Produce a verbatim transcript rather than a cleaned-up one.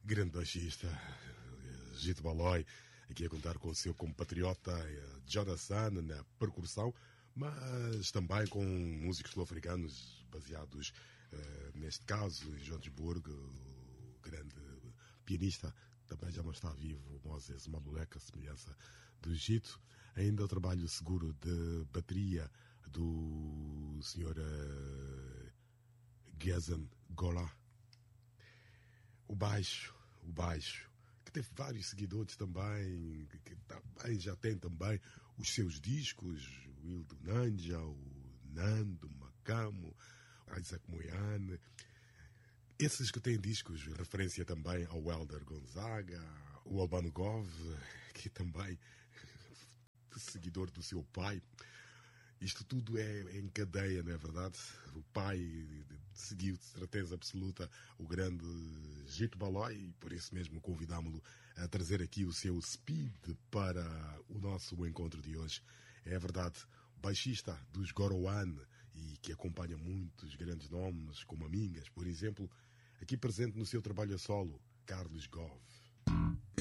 grande baixista, Jito Balói, aqui a contar com o seu compatriota Jonathan na percussão, mas também com músicos sul-africanos baseados, uh, neste caso, em Joanesburgo, o grande pianista, também já não está vivo, Moses Maluleka, semelhança do Egito. Ainda o trabalho seguro de bateria do senhor uh, Gezen Gola. O baixo, o baixo, que teve vários seguidores também, que também já tem também os seus discos, o Hildo Nanja, o Nando Macamo, Isaac Moyane, esses que têm discos, referência também ao Helder Gonzaga, o Albano Gove, que também seguidor do seu pai. Isto tudo é em cadeia, não é verdade? O pai seguiu de certeza absoluta o grande Jito Balói e por isso mesmo convidámo-lo a trazer aqui o seu speed para o nosso encontro de hoje. É verdade, baixista dos Gorowan e que acompanha muitos grandes nomes, como Amingas, por exemplo, aqui presente no seu trabalho a solo, Carlos Gove.